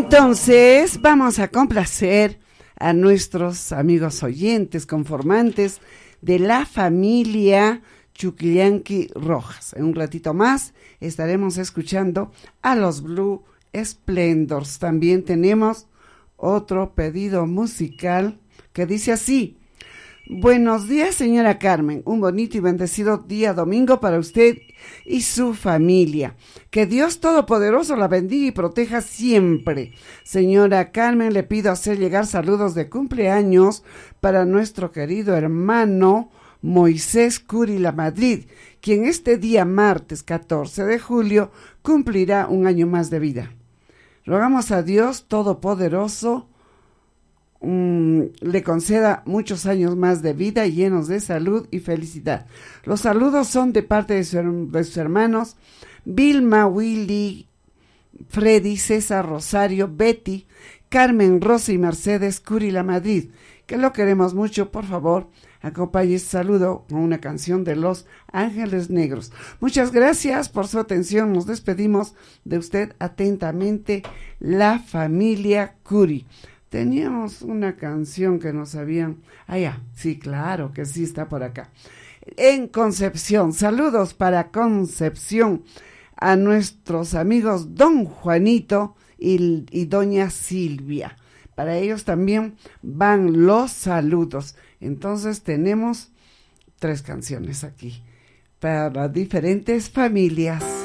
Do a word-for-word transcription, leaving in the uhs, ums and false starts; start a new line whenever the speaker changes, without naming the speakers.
Entonces, vamos a complacer a nuestros amigos oyentes, conformantes de la familia Chuquillanqui Rojas. En un ratito más estaremos escuchando a los Blue Splendors. También tenemos otro pedido musical que dice así: buenos días, señora Carmen, un bonito y bendecido día domingo para usted y su familia. Que Dios Todopoderoso la bendiga y proteja siempre. Señora Carmen, le pido hacer llegar saludos de cumpleaños para nuestro querido hermano Moisés Curi La Madrid, quien este día martes catorce de julio cumplirá un año más de vida. Rogamos a Dios Todopoderoso Um, le conceda muchos años más de vida llenos de salud y felicidad. Los saludos son de parte de, su, de sus hermanos Vilma, Willy, Freddy, César, Rosario, Betty, Carmen, Rosa y Mercedes Curi La Madrid, que lo queremos mucho. Por favor, acompañe este saludo con una canción de Los Ángeles Negros. Muchas gracias por su atención. Nos despedimos de usted atentamente, la familia Curi. Teníamos una canción que nos habían... Ah, ya, sí, claro que sí, está por acá. En Concepción, saludos para Concepción, a nuestros amigos Don Juanito y, y Doña Silvia. Para ellos también van los saludos. Entonces tenemos tres canciones aquí para diferentes familias.